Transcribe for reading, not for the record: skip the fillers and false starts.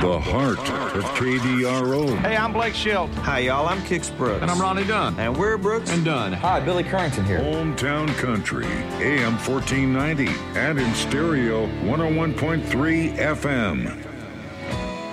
The heart of KDRO. Hey, I'm Blake Shelton. Hi, y'all. I'm Kix Brooks. And I'm Ronnie Dunn. And we're Brooks and Dunn. Hi, Billy Currington here. Hometown Country, AM 1490, and in stereo 101.3 FM.